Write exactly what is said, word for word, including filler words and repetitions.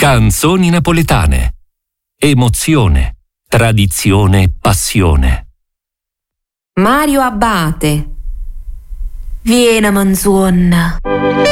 Canzoni napoletane. Emozione, tradizione, passione. Mario Abate. Viena manzonna.